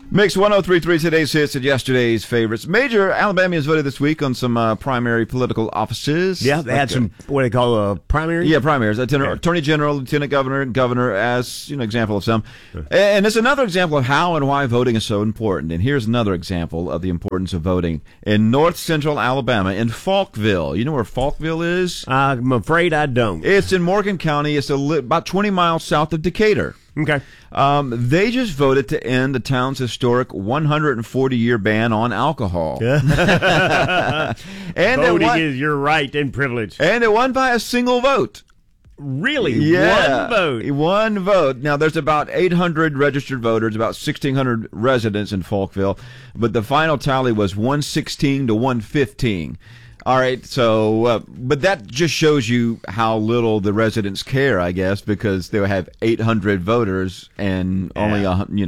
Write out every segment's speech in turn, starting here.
Mix 103.3, today's hits and yesterday's favorites. Major Alabamians voted this week on some primary political offices. Yeah, they had some, what they call primaries? Yeah, primaries. Attorney General, Lieutenant Governor as, example of some. And it's another example of how and why voting is so important. And here's another example of the importance of voting. In north central Alabama, in Falkville. You know where Falkville is? I'm afraid I don't. It's in Morgan County. It's about 20 miles south of Decatur. Okay. They just voted to end the town's historic 140-year ban on alcohol. And voting is your right and privilege. And it won by a single vote. Really? Yeah. One vote? One vote. Now, there's about 800 registered voters, about 1,600 residents in Falkville, but the final tally was 116 to 115. All right, so, but that just shows you how little the residents care, I guess, because they have 800 voters and only,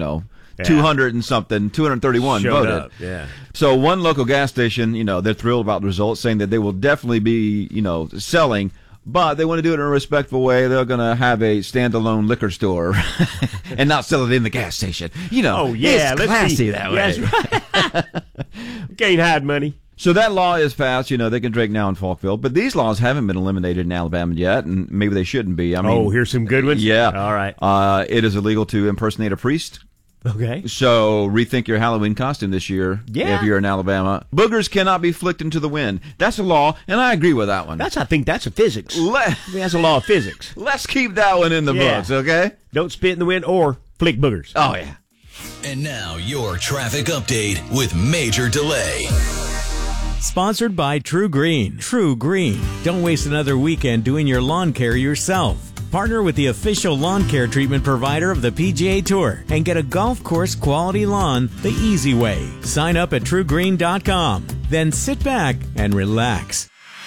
200 and something, 231 Showed voted. Up. Yeah. So one local gas station, they're thrilled about the results, saying that they will definitely be, selling, but they want to do it in a respectful way. They're going to have a standalone liquor store and not sell it in the gas station. Oh, yeah. It's classy that way. Yes, can't hide money. So that law is passed. They can drink now in Falkville. But these laws haven't been eliminated in Alabama yet, and maybe they shouldn't be. I mean, here's some good ones? Yeah. All right. It is illegal to impersonate a priest. Okay. So rethink your Halloween costume this year if you're in Alabama. Boogers cannot be flicked into the wind. That's a law, and I agree with that one. I think that's a physics. That's a law of physics. Let's keep that one in the books, okay? Don't spit in the wind or flick boogers. Oh, yeah. And now your traffic update with Major Delay. Sponsored by True Green. True Green. Don't waste another weekend doing your lawn care yourself. Partner with the official lawn care treatment provider of the PGA Tour and get a golf course quality lawn the easy way. Sign up at truegreen.com. Then sit back and relax.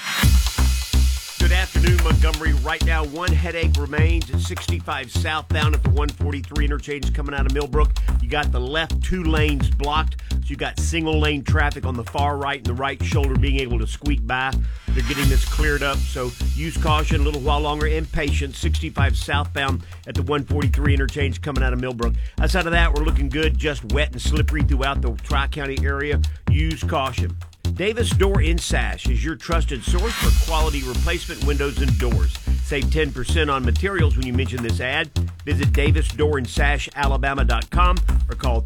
Good afternoon, Montgomery. Right now, one headache remains at 65 southbound at the 143 interchange coming out of Millbrook. You got the left two lanes blocked, so you got single lane traffic on the far right and the right shoulder being able to squeak by. They're getting this cleared up, so use caution a little while longer and patience. 65 southbound at the 143 interchange coming out of Millbrook. Outside of that, we're looking good, just wet and slippery throughout the Tri-County area. Use caution. Davis Door in Sash is your trusted source for quality replacement windows and doors. Save 10% on materials when you mention this ad. Visit davisdoorandsashalabama.com or call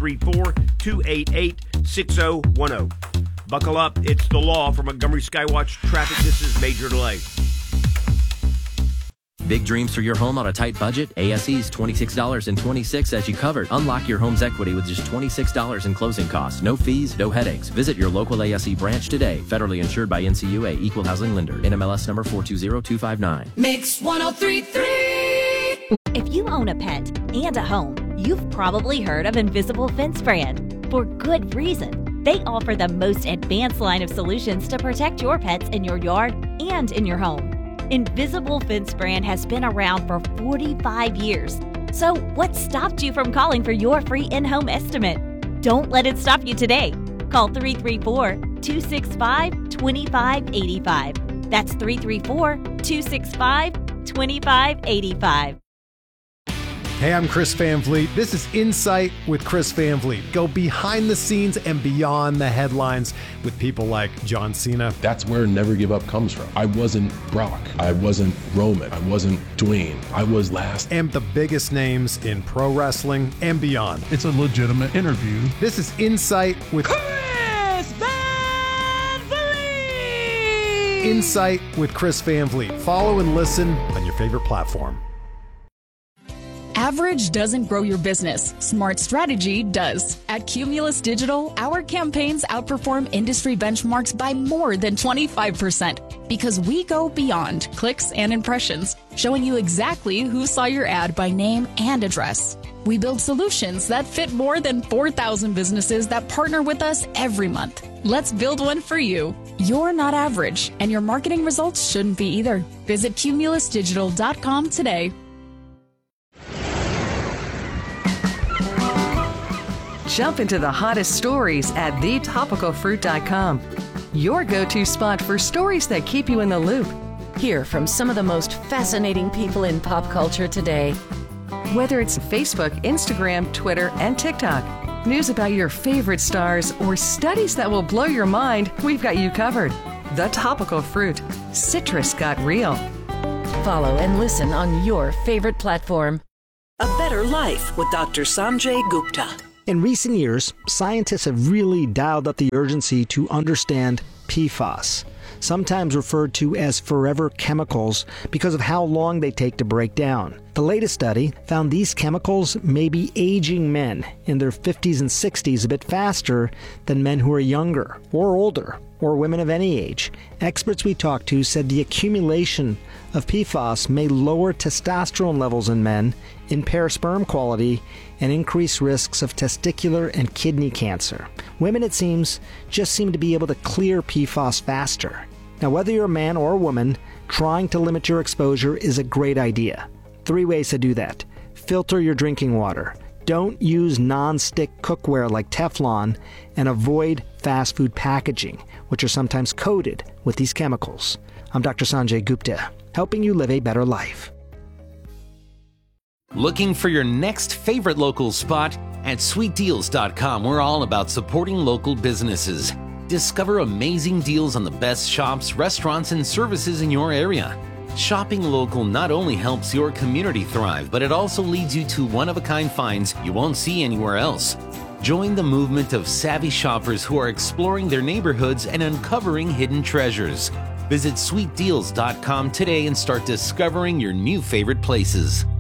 334-288-6010. Buckle up, it's the law. For Montgomery Skywatch Traffic, this is Major Delay. Big dreams for your home on a tight budget? ASE's $26.26 as you covered. Unlock your home's equity with just $26 in closing costs. No fees, no headaches. Visit your local ASE branch today. Federally insured by NCUA, Equal Housing Lender. NMLS number 420259. Mix 103.3. If you own a pet and a home, you've probably heard of Invisible Fence brand. For good reason. They offer the most advanced line of solutions to protect your pets in your yard and in your home. Invisible Fence brand has been around for 45 years. So what stopped you from calling for your free in-home estimate? Don't let it stop you today. Call 334-265-2585. That's 334-265-2585. Hey, I'm Chris Van Vliet. This is Insight with Chris Van Vliet. Go behind the scenes and beyond the headlines with people like John Cena. That's where Never Give Up comes from. I wasn't Brock. I wasn't Roman. I wasn't Dwayne. I was last. And the biggest names in pro wrestling and beyond. It's a legitimate interview. This is Insight with Chris Van Vliet. Insight with Chris Van Vliet. Follow and listen on your favorite platform. Average doesn't grow your business. Smart strategy does. At Cumulus Digital, our campaigns outperform industry benchmarks by more than 25% because we go beyond clicks and impressions, showing you exactly who saw your ad by name and address. We build solutions that fit more than 4,000 businesses that partner with us every month. Let's build one for you. You're not average, and your marketing results shouldn't be either. Visit cumulusdigital.com today. Jump into the hottest stories at thetopicalfruit.com. Your go-to spot for stories that keep you in the loop. Hear from some of the most fascinating people in pop culture today. Whether it's Facebook, Instagram, Twitter, and TikTok. News about your favorite stars, or studies that will blow your mind, we've got you covered. The Topical Fruit. Citrus got real. Follow and listen on your favorite platform. A Better Life with Dr. Sanjay Gupta. In recent years, scientists have really dialed up the urgency to understand PFAS, sometimes referred to as forever chemicals because of how long they take to break down. The latest study found these chemicals may be aging men in their 50s and 60s a bit faster than men who are younger or older, or women of any age. Experts we talked to said the accumulation of PFAS may lower testosterone levels in men, impair sperm quality, and increase risks of testicular and kidney cancer. Women, it seems, just seem to be able to clear PFAS faster. Now, whether you're a man or a woman, trying to limit your exposure is a great idea. 3 ways to do that. Filter your drinking water. Don't use non-stick cookware like Teflon, and avoid fast food packaging, which are sometimes coated with these chemicals. I'm Dr. Sanjay Gupta, helping you live a better life. Looking for your next favorite local spot? At sweetdeals.com, we're all about supporting local businesses. Discover amazing deals on the best shops, restaurants, and services in your area. Shopping local not only helps your community thrive, but it also leads you to one-of-a-kind finds you won't see anywhere else. Join the movement of savvy shoppers who are exploring their neighborhoods and uncovering hidden treasures. Visit sweetdeals.com today and start discovering your new favorite places.